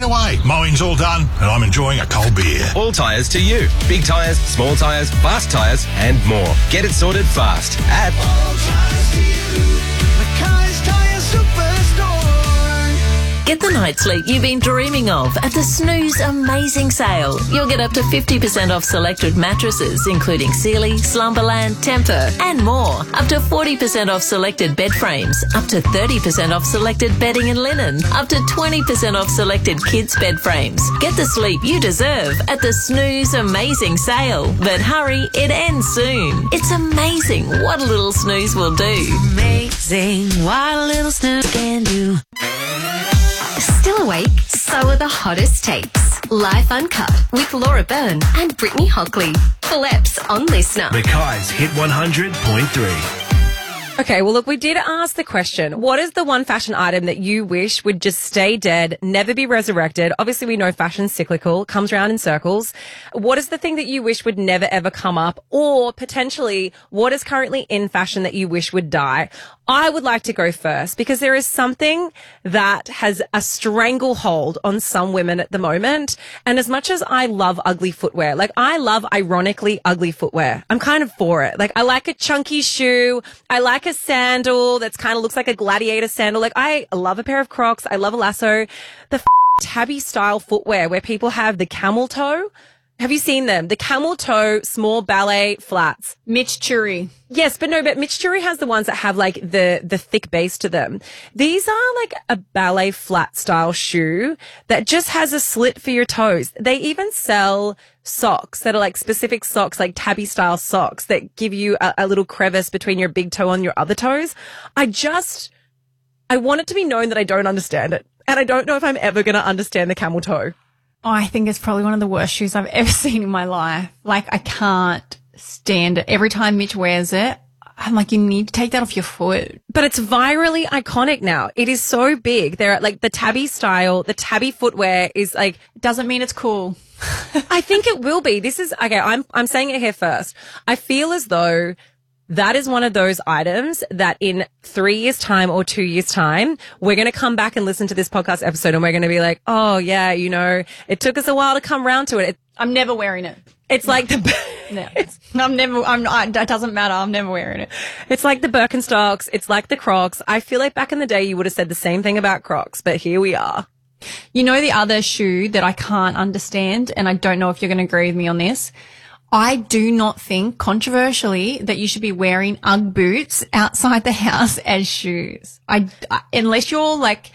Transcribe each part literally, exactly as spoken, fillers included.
straight away. Mowing's all done and I'm enjoying a cold beer. All tyres to you. Big tyres, small tyres, fast tyres and more. Get it sorted fast at All Tyres to you. Mackay's Tyre Superstore. Get the night's sleep you've been dreaming of at the Snooze Amazing Sale. You'll get up to fifty percent off selected mattresses, including Sealy, Slumberland, Tempur, and more. Up to forty percent off selected bed frames. Up to thirty percent off selected bedding and linen. Up to twenty percent off selected kids' bed frames. Get the sleep you deserve at the Snooze Amazing Sale. But hurry, it ends soon. It's amazing what a little snooze will do. Amazing what a little snooze can do. Still awake? So are the hottest takes. Life Uncut with Laura Byrne and Brittany Hockley. Full eps on Listener. Mackay's Hit one hundred point three. Okay, well, look, we did ask the question, what is the one fashion item that you wish would just stay dead, never be resurrected? Obviously, we know fashion's cyclical, comes around in circles. What is the thing that you wish would never, ever come up? Or potentially, what is currently in fashion that you wish would die? I would like to go first because there is something that has a stranglehold on some women at the moment. And as much as I love ugly footwear, like I love ironically ugly footwear, I'm kind of for it. Like I like a chunky shoe. I like a sandal that's kind of looks like a gladiator sandal. Like I love a pair of Crocs. I love a lasso. The f- tabby style footwear where people have the camel toe. Have you seen them? The camel toe small ballet flats. Mitch Chury. Yes, but no, but Mitch Chury has the ones that have like the, the thick base to them. These are like a ballet flat style shoe that just has a slit for your toes. They even sell socks that are like specific socks, like tabby style socks that give you a, a little crevice between your big toe and your other toes. I just, I want it to be known that I don't understand it. And I don't know if I'm ever going to understand the camel toe. Oh, I think it's probably one of the worst shoes I've ever seen in my life. Like, I can't stand it. Every time Mitch wears it, I'm like, you need to take that off your foot. But it's virally iconic now. It is so big. They're like the tabby style, the tabby footwear is like, doesn't mean it's cool. I think it will be. This is, okay, I'm, I'm saying it here first. I feel as though that is one of those items that in three years' time or two years' time, we're going to come back and listen to this podcast episode and we're going to be like, oh, yeah, you know, it took us a while to come round to it. it I'm never wearing it. It's like the... No. It's, I'm never, I'm not, it doesn't matter. I'm never wearing it. It's like the Birkenstocks. It's like the Crocs. I feel like back in the day you would have said the same thing about Crocs, but here we are. You know the other shoe that I can't understand, and I don't know if you're going to agree with me on this? I do not think, controversially, that you should be wearing Ugg boots outside the house as shoes. I, I unless you're like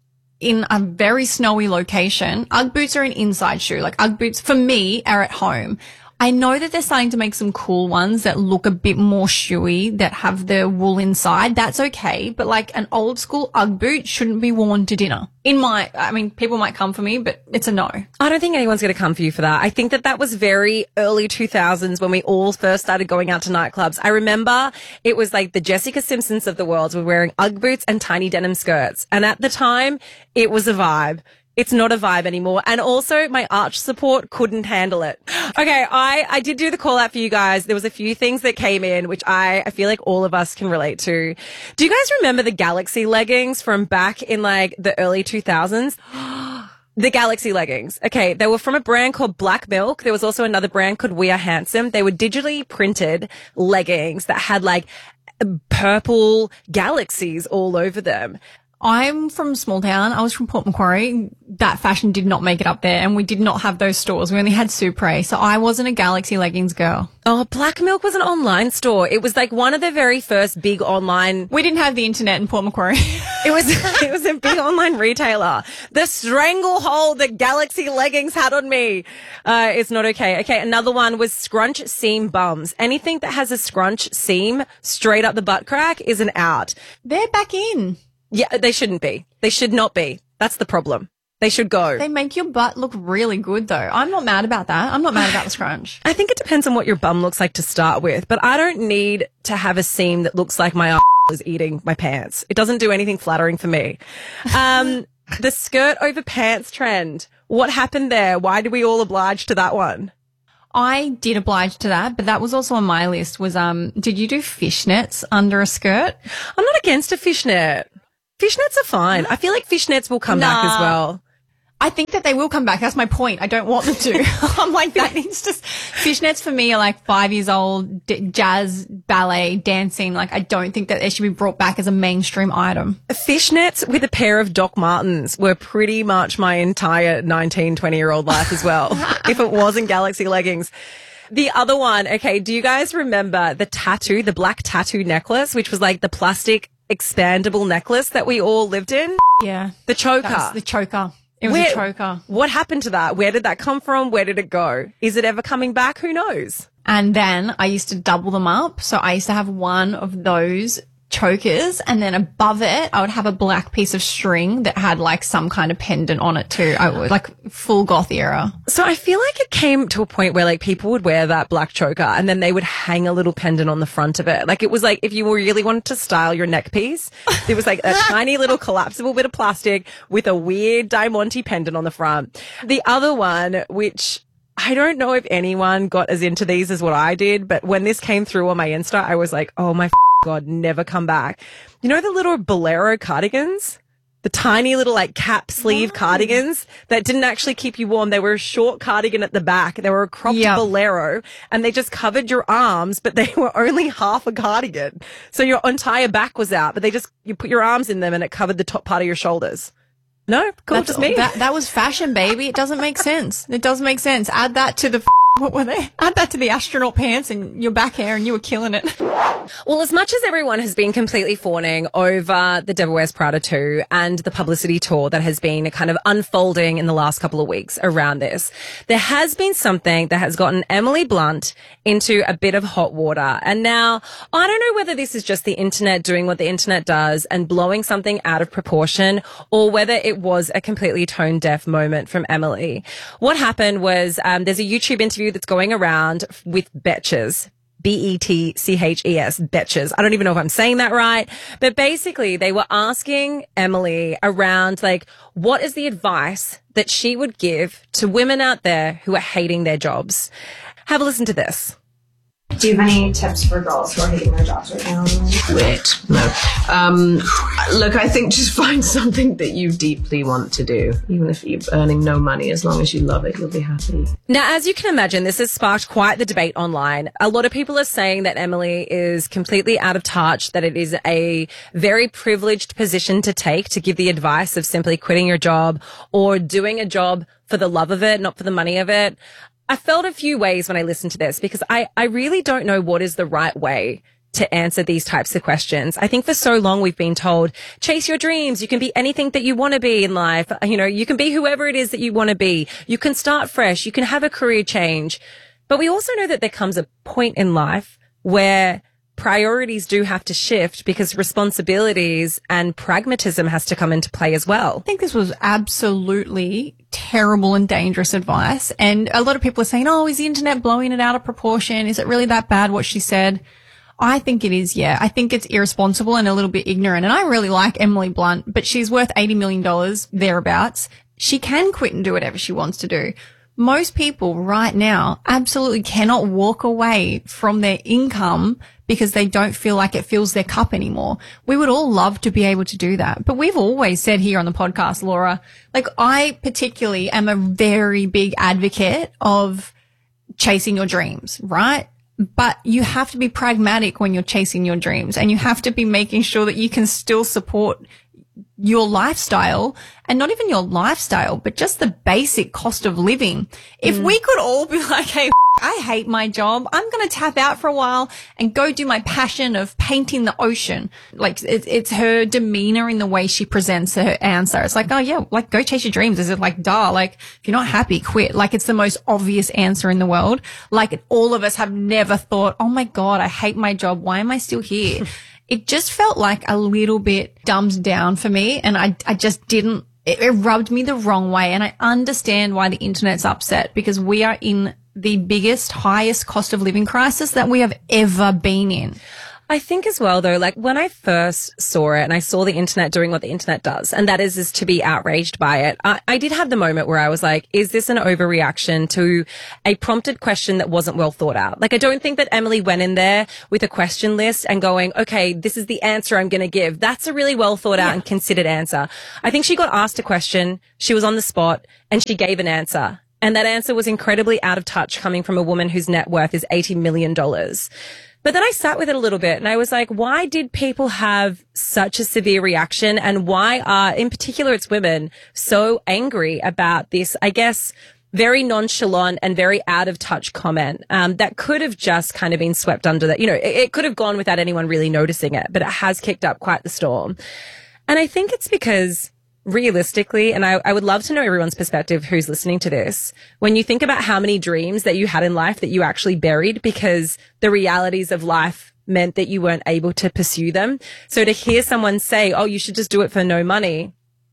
in a very snowy location, Ugg boots are an inside shoe. Like Ugg boots for me are at home. I know that they're starting to make some cool ones that look a bit more shoey, that have the wool inside. That's okay. But like an old school Ugg boot shouldn't be worn to dinner. In my, I mean, people might come for me, but it's a no. I don't think anyone's going to come for you for that. I think that that was very early two thousands when we all first started going out to nightclubs. I remember it was like the Jessica Simpsons of the world were wearing Ugg boots and tiny denim skirts. And at the time, it was a vibe. It's not a vibe anymore. And also my arch support couldn't handle it. Okay, I, I did do the call out for you guys. There was a few things that came in, which I, I feel like all of us can relate to. Do you guys remember the Galaxy leggings from back in like the early two thousands? The Galaxy leggings. Okay, they were from a brand called Black Milk. There was also another brand called We Are Handsome. They were digitally printed leggings that had like purple galaxies all over them. I'm from small town. I was from Port Macquarie. That fashion did not make it up there, and we did not have those stores. We only had Supre, so I wasn't a Galaxy leggings girl. Oh, Black Milk was an online store. It was like one of the very first big online. We didn't have the internet in Port Macquarie. It was it was a big online retailer. The stranglehold that Galaxy leggings had on me uh, is not okay. Okay, another one was scrunch seam bums. Anything that has a scrunch seam straight up the butt crack is an out. They're back in. Yeah, they shouldn't be. They should not be. That's the problem. They should go. They make your butt look really good, though. I'm not mad about that. I'm not mad about the scrunch. I think it depends on what your bum looks like to start with, but I don't need to have a seam that looks like my is eating my pants. It doesn't do anything flattering for me. Um, the skirt over pants trend. What happened there? Why did we all oblige to that one? I did oblige to that, but that was also on my list was, um, did you do fishnets under a skirt? I'm not against a fishnet. Fishnets are fine. I feel like fishnets will come nah, back as well. I think that they will come back. That's my point. I don't want them to. I'm like, that needs to, fishnets for me are like five years old, d- jazz, ballet, dancing. Like, I don't think that they should be brought back as a mainstream item. Fishnets with a pair of Doc Martens were pretty much my entire nineteen, twenty year old life as well. If it wasn't Galaxy leggings. The other one, okay, do you guys remember the tattoo, the black tattoo necklace, which was like the plastic expandable necklace that we all lived in? Yeah. The choker. That was the choker. It was Where- a choker. What happened to that? Where did that come from? Where did it go? Is it ever coming back? Who knows? And then I used to double them up. So I used to have one of those chokers, and then above it, I would have a black piece of string that had like some kind of pendant on it too. I would like full goth era. So I feel like it came to a point where like people would wear that black choker and then they would hang a little pendant on the front of it. Like it was like if you really wanted to style your neck piece, it was like a tiny little collapsible bit of plastic with a weird Diamante pendant on the front. The other one, which I don't know if anyone got as into these as what I did, but when this came through on my Insta, I was like, oh my f- God, never come back. You know the little bolero cardigans? The tiny little like cap sleeve Nice. cardigans that didn't actually keep you warm. They were a short cardigan at the back. They were a cropped Yep. bolero and they just covered your arms, but they were only half a cardigan. So your entire back was out, but they just, you put your arms in them and it covered the top part of your shoulders. No? Cool, That's just me. That, that was fashion, baby. It doesn't make sense. It doesn't make sense. Add that to the, what were they? Add that to the astronaut pants and your back hair and you were killing it. Well, as much as everyone has been completely fawning over the Devil Wears Prada two and the publicity tour that has been kind of unfolding in the last couple of weeks around this, there has been something that has gotten Emily Blunt into a bit of hot water. And now, I don't know whether this is just the internet doing what the internet does and blowing something out of proportion or whether it was a completely tone deaf moment from Emily. What happened was um, there's a YouTube interview that's going around with Betches. B E T C H E S, Betches. I don't even know if I'm saying that right. But basically, they were asking Emily around, like, what is the advice that she would give to women out there who are hating their jobs? Have a listen to this. Do you have any tips for girls who are hating their jobs right now? Quit. No. Um, look, I think just find something that you deeply want to do. Even if you're earning no money, as long as you love it, you'll be happy. Now, as you can imagine, this has sparked quite the debate online. A lot of people are saying that Emily is completely out of touch, that it is a very privileged position to take to give the advice of simply quitting your job or doing a job for the love of it, not for the money of it. I felt a few ways when I listened to this because I, I really don't know what is the right way to answer these types of questions. I think for so long we've been told, chase your dreams. You can be anything that you want to be in life. You know, you can be whoever it is that you want to be. You can start fresh. You can have a career change. But we also know that there comes a point in life where priorities do have to shift because responsibilities and pragmatism has to come into play as well. I think this was absolutely terrible and dangerous advice. And a lot of people are saying, oh, is the internet blowing it out of proportion? Is it really that bad what she said? I think it is, yeah. I think it's irresponsible and a little bit ignorant. And I really like Emily Blunt, but she's worth eighty million dollars, thereabouts. She can quit and do whatever she wants to do. Most people right now absolutely cannot walk away from their income because they don't feel like it fills their cup anymore. We would all love to be able to do that. But we've always said here on the podcast, Laura, like I particularly am a very big advocate of chasing your dreams, right? But you have to be pragmatic when you're chasing your dreams and you have to be making sure that you can still support your lifestyle, and not even your lifestyle, but just the basic cost of living. If we could all be like, hey, I hate my job. I'm going to tap out for a while and go do my passion of painting the ocean. Like it's, it's her demeanor in the way she presents her answer. It's like, oh yeah, like go chase your dreams. Is it like, duh, like if you're not happy, quit. Like it's the most obvious answer in the world. Like all of us have never thought, oh my God, I hate my job. Why am I still here? It just felt like a little bit dumbed down for me. And I, I just didn't, it, it rubbed me the wrong way. And I understand why the internet's upset because we are in the biggest, highest cost of living crisis that we have ever been in. I think as well, though, like when I first saw it and I saw the internet doing what the internet does, and that is, is to be outraged by it, I, I did have the moment where I was like, is this an overreaction to a prompted question that wasn't well thought out? Like, I don't think that Emily went in there with a question list and going, okay, this is the answer I'm going to give. That's a really well thought out yeah. and considered answer. I think she got asked a question, she was on the spot, and she gave an answer. And that answer was incredibly out of touch coming from a woman whose net worth is eighty million dollars. But then I sat with it a little bit and I was like, why did people have such a severe reaction? And why are, in particular, it's women, so angry about this, I guess, very nonchalant and very out of touch comment um, that could have just kind of been swept under that. You know, it, it could have gone without anyone really noticing it, but it has kicked up quite the storm. And I think it's because realistically, and I, I would love to know everyone's perspective who's listening to this, when you think about how many dreams that you had in life that you actually buried because the realities of life meant that you weren't able to pursue them. So to hear someone say, oh, you should just do it for no money,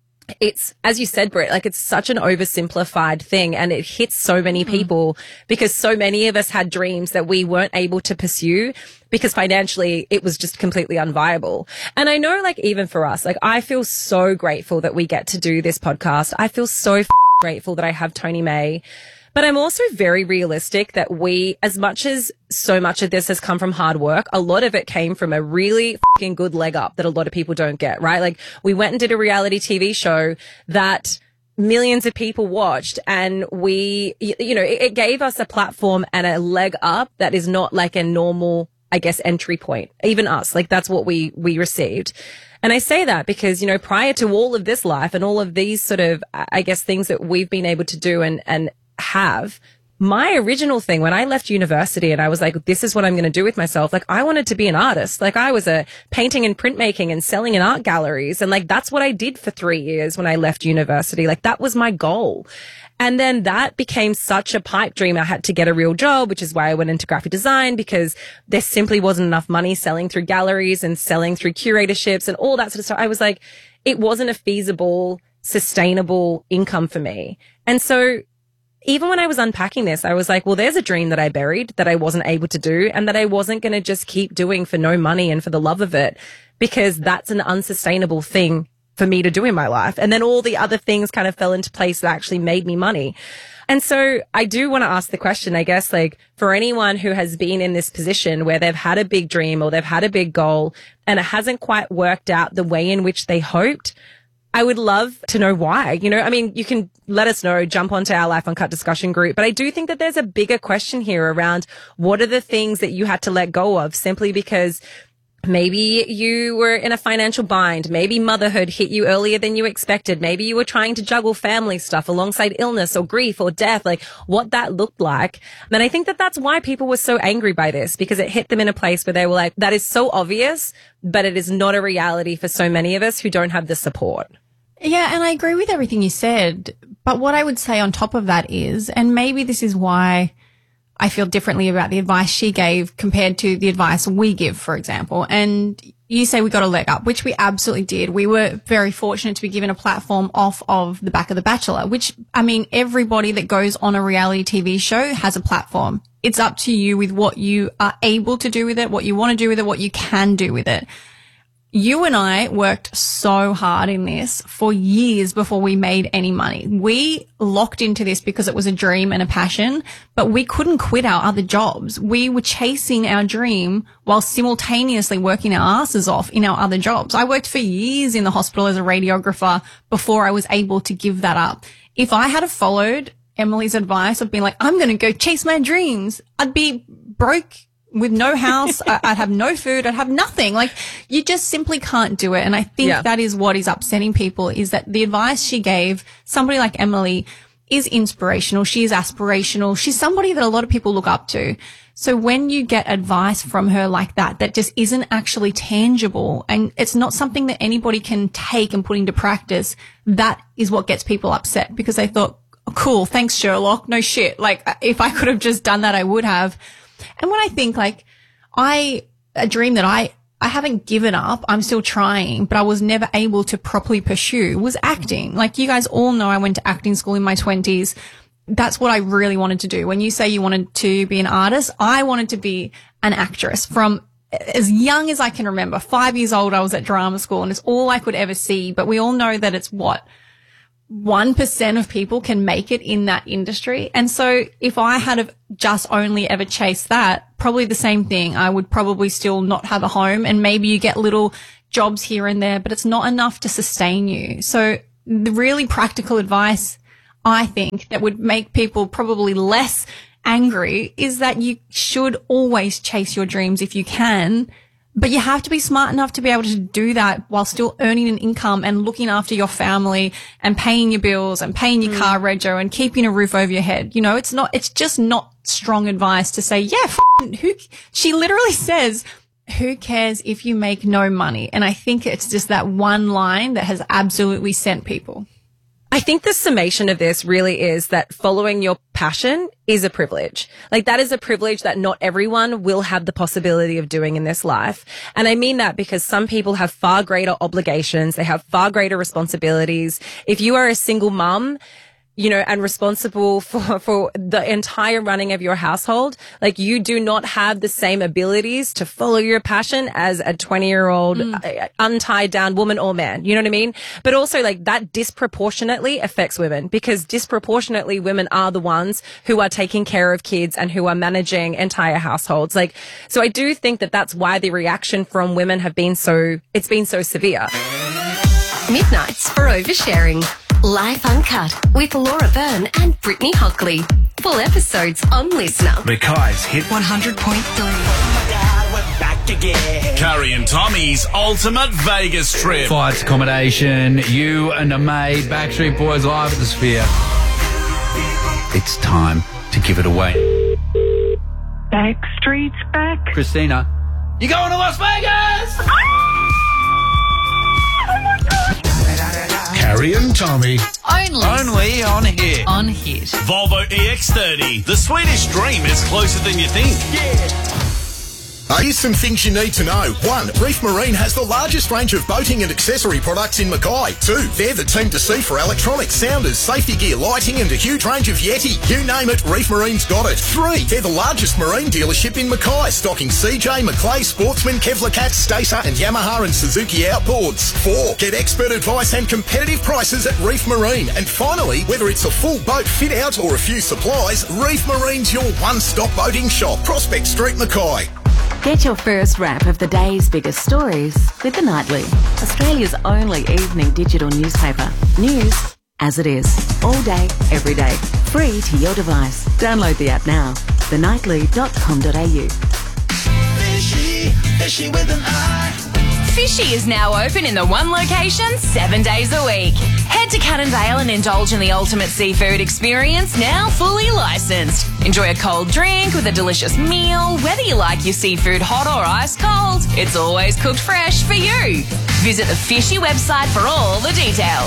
it's, as you said, Britt, like it's such an oversimplified thing and it hits so many people because so many of us had dreams that we weren't able to pursue because financially it was just completely unviable. And I know, like, even for us, like, I feel so grateful that we get to do this podcast. I feel so f- grateful that I have Tony May. But I'm also very realistic that we, as much as so much of this has come from hard work, a lot of it came from a really fucking good leg up that a lot of people don't get, right? Like, we went and did a reality T V show that millions of people watched, and we, you know, it, it gave us a platform and a leg up that is not like a normal, I guess, entry point. Even us, like, that's what we, we received. And I say that because, you know, prior to all of this life and all of these sort of, I guess, things that we've been able to do and, and, have, my original thing when I left university and I was like, this is what I'm going to do with myself. Like, I wanted to be an artist. Like, I was a painting and printmaking and selling in art galleries. And like, that's what I did for three years when I left university. Like, that was my goal. And then that became such a pipe dream. I had to get a real job, which is why I went into graphic design, because there simply wasn't enough money selling through galleries and selling through curatorships and all that sort of stuff. I was like, it wasn't a feasible, sustainable income for me. And so even when I was unpacking this, I was like, well, there's a dream that I buried that I wasn't able to do and that I wasn't going to just keep doing for no money and for the love of it, because that's an unsustainable thing for me to do in my life. And then all the other things kind of fell into place that actually made me money. And so I do want to ask the question, I guess, like, for anyone who has been in this position where they've had a big dream or they've had a big goal and it hasn't quite worked out the way in which they hoped, I would love to know why. You know, I mean, you can let us know, jump onto our Life Uncut discussion group. But I do think that there's a bigger question here around what are the things that you had to let go of simply because maybe you were in a financial bind. Maybe motherhood hit you earlier than you expected. Maybe you were trying to juggle family stuff alongside illness or grief or death, like what that looked like. And I think that that's why people were so angry by this, because it hit them in a place where they were like, that is so obvious, but it is not a reality for so many of us who don't have the support. Yeah, and I agree with everything you said. But what I would say on top of that is, and maybe this is why I feel differently about the advice she gave compared to the advice we give, for example. And you say we got a leg up, which we absolutely did. We were very fortunate to be given a platform off of the back of The Bachelor, which, I mean, everybody that goes on a reality T V show has a platform. It's up to you with what you are able to do with it, what you want to do with it, what you can do with it. You and I worked so hard in this for years before we made any money. We locked into this because it was a dream and a passion, but we couldn't quit our other jobs. We were chasing our dream while simultaneously working our asses off in our other jobs. I worked for years in the hospital as a radiographer before I was able to give that up. If I had followed Emily's advice of being like, I'm going to go chase my dreams, I'd be broke with no house. I'd have no food. I'd have nothing. Like, you just simply can't do it. And I think yeah. that is what is upsetting people, is that the advice she gave, somebody like Emily is inspirational. She is aspirational. She's somebody that a lot of people look up to. So when you get advice from her like that, that just isn't actually tangible and it's not something that anybody can take and put into practice, that is what gets people upset, because they thought, oh, cool, thanks, Sherlock. No shit. Like, if I could have just done that, I would have. And when I think, like, I, a dream that I, I haven't given up, I'm still trying, but I was never able to properly pursue, was acting. Like, you guys all know I went to acting school in my twenties. That's what I really wanted to do. When you say you wanted to be an artist, I wanted to be an actress from as young as I can remember, five years old, I was at drama school and it's all I could ever see. But we all know that it's what one percent of people can make it in that industry. And so if I had have just only ever chased that, probably the same thing. I would probably still not have a home, and maybe you get little jobs here and there, but it's not enough to sustain you. So the really practical advice, I think, that would make people probably less angry is that you should always chase your dreams if you can. But you have to be smart enough to be able to do that while still earning an income and looking after your family and paying your bills and paying your mm. car rego and keeping a roof over your head. You know, it's not, it's just not strong advice to say, yeah, f- who, she literally says, who cares if you make no money? And I think it's just that one line that has absolutely sent people. I think the summation of this really is that following your passion is a privilege. Like, that is a privilege that not everyone will have the possibility of doing in this life. And I mean that because some people have far greater obligations. They have far greater responsibilities. If you are a single mum, you know, and responsible for, for the entire running of your household, like, you do not have the same abilities to follow your passion as a twenty year old mm. untied down woman or man. You know what I mean? But also, like, that disproportionately affects women, because disproportionately women are the ones who are taking care of kids and who are managing entire households. Like, so I do think that that's why the reaction from women have been so, it's been so severe. Midnights for oversharing. Life Uncut with Laura Byrne and Brittany Hockley. Full episodes on Listener. Mackay's Hit one hundred point three. Oh my God, we're back again. Carrie and Tommy's ultimate Vegas trip. Flights, accommodation, you and a maid, Backstreet Boys live at the Sphere. It's time to give it away. Backstreet's back. Christina, you going to Las Vegas? Carrie and Tommy. Only. Only on Hit. On Hit. Volvo E X thirty. The Swedish dream is closer than you think. Yeah. Uh, here's some things you need to know. One, Reef Marine has the largest range of boating and accessory products in Mackay. Two, they're the team to see for electronics, sounders, safety gear, lighting and a huge range of Yeti. You name it, Reef Marine's got it. Three, they're the largest marine dealership in Mackay, stocking C J, Maclay, Sportsman, Kevlar Cat, Stacer and Yamaha and Suzuki outboards. Four, get expert advice and competitive prices at Reef Marine. And finally, whether it's a full boat fit out or a few supplies, Reef Marine's your one-stop boating shop. Prospect Street, Mackay. Get your first wrap of the day's biggest stories with The Nightly, Australia's only evening digital newspaper. News as it is, all day, every day, free to your device. Download the app now, the nightly dot com dot a u. Fishy, fishy with an eye. Fishy is now open in the one location seven days a week. Head to Cannon Vale and indulge in the ultimate seafood experience, now fully licensed. Enjoy a cold drink with a delicious meal. Whether you like your seafood hot or ice cold, it's always cooked fresh for you. Visit the Fishy website for all the details.